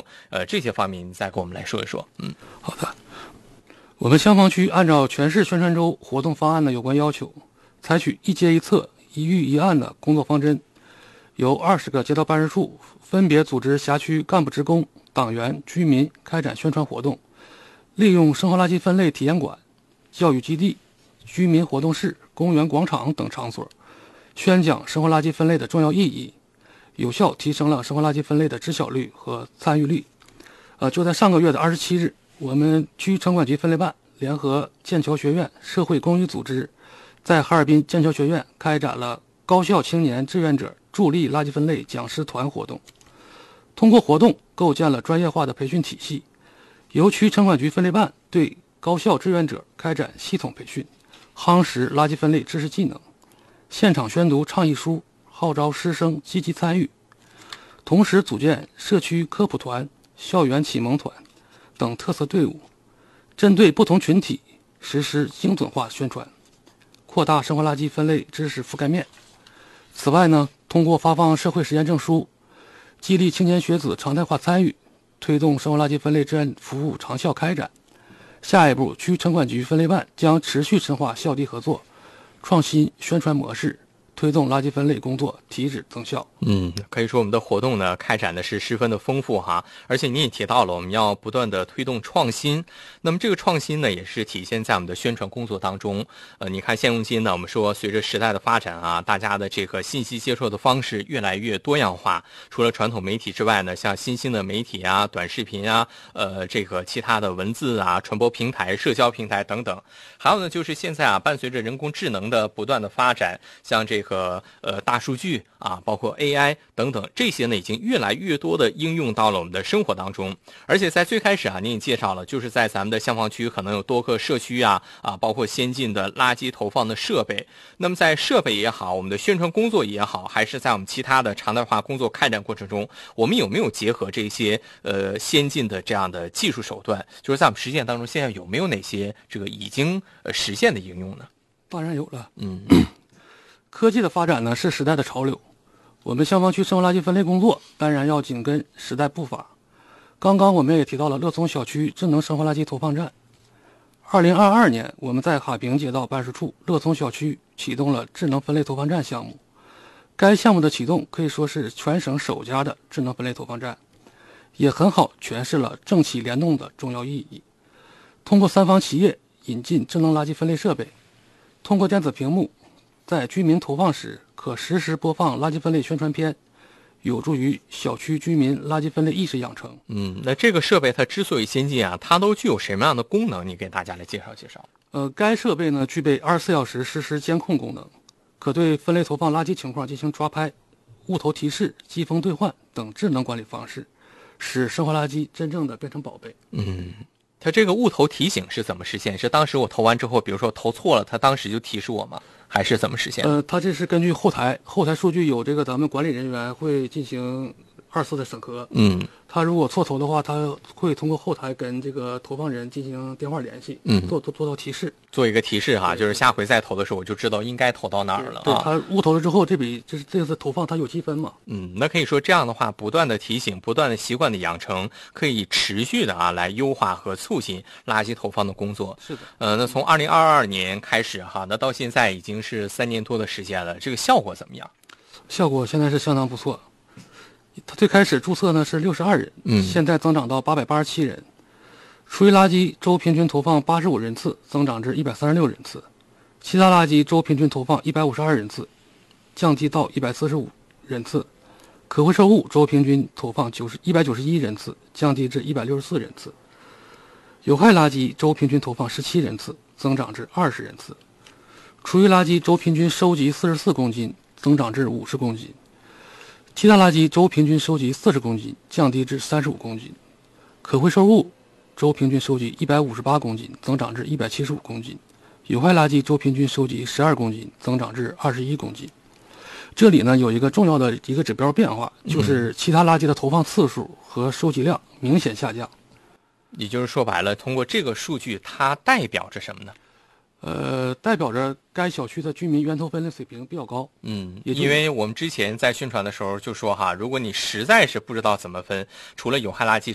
这些方面你再给我们来说一说。 好的。我们消防区按照全市宣传周活动方案的有关要求，采取一街一策、一域一案的工作方针，由20个街道办事处分别组织辖区干部职工、党员、居民开展宣传活动，利用生活垃圾分类体验馆、教育基地、居民活动室、公园广场等场所，宣讲生活垃圾分类的重要意义，有效提升了生活垃圾分类的知晓率和参与率。就在上个月的27日，我们区城管局分类办联合剑桥学院社会公益组织，在哈尔滨剑桥学院开展了高校青年志愿者助力垃圾分类讲师团活动。通过活动构建了专业化的培训体系，由区城管局分类办对高校志愿者开展系统培训，夯实垃圾分类知识技能，现场宣读倡议书，号召师生积极参与，同时组建社区科普团、校园启蒙团等特色队伍，针对不同群体实施精准化宣传，扩大生活垃圾分类知识覆盖面。此外呢，通过发放社会实践证书，激励青年学子常态化参与，推动生活垃圾分类志愿服务长效开展。下一步，区城管局分类办将持续深化校地合作，创新宣传模式，推动垃圾分类工作提质增效。 可以说我们的活动呢开展的是十分的丰富哈，而且你也提到了我们要不断的推动创新。那么这个创新呢也是体现在我们的宣传工作当中。你看现如今呢，我们说随着时代的发展啊，大家的这个信息接受的方式越来越多样化。除了传统媒体之外呢，像新兴的媒体啊、短视频啊、这个其他的文字啊、传播平台、社交平台等等。还有呢，就是现在啊，伴随着人工智能的不断的发展，像这个大数据啊，包括 AI 等等，这些呢已经越来越多的应用到了我们的生活当中。而且在最开始啊，您也介绍了，就是在咱们的消防区可能有多个社区啊，包括先进的垃圾投放的设备。那么在设备也好，我们的宣传工作也好，还是在我们其他的常态化工作开展过程中，我们有没有结合这些先进的这样的技术手段？就是在我们实践当中，现在有没有哪些这个已经实现的应用呢？ 当然有了。科技的发展呢是时代的潮流，我们消防区生活垃圾分类工作当然要紧跟时代步伐。刚刚我们也提到了乐聪小区智能生活垃圾投放站。2022年，我们在哈坪街道办事处乐聪小区启动了智能分类投放站项目。该项目的启动可以说是全省首家的智能分类投放站，也很好诠释了政企联动的重要意义。通过三方企业引进智能垃圾分类设备，通过电子屏幕，在居民投放时可实时播放垃圾分类宣传片，有助于小区居民垃圾分类意识养成。 那这个设备它之所以先进啊，它都具有什么样的功能？你给大家来介绍介绍。 该设备呢具备24小时实时监控功能，可对分类投放垃圾情况进行抓拍、物投提示、积分兑换等智能管理方式，使生活垃圾真正的变成宝贝。 它这个物投提醒是怎么实现？是当时我投完之后，比如说投错了，它当时就提示我吗？还是怎么实现？ 它这是根据后台数据有这个咱们管理人员会进行2次的审核。他如果错投的话，他会通过后台跟这个投放人进行电话联系，做到提示， 做一个提示哈，就是下回再投的时候我就知道应该投到哪儿了。 对，他误投了之后，这次投放他有积分嘛？ 那可以说这样的话，不断的提醒，不断的习惯的养成，可以持续的来优化和促进垃圾投放的工作。 是的。 那从2022年开始哈，那到现在已经是3年多的时间了，这个效果怎么样？ 效果现在是相当不错。他最开始注册呢是62人，现在增长到887人，厨余垃圾周平均投放85人次，增长至136人次；其他垃圾周平均投放152人次，降低到145人次；可回收物周平均投放191人次，降低至164人次；有害垃圾周平均投放17人次，增长至20人次；厨余垃圾周平均收集44公斤，增长至50公斤。其他垃圾周平均收集40公斤，降低至35公斤；可回收物周平均收集158公斤，增长至175公斤；有害垃圾周平均收集12公斤，增长至21公斤。这里呢有一个重要的一个指标变化，就是其他垃圾的投放次数和收集量明显下降。 也就是说白了，通过这个数据，它代表着什么呢？ 代表着该小区的居民源头分类水平比较高。 因为我们之前在宣传的时候就说哈，如果你实在是不知道怎么分，除了有害垃圾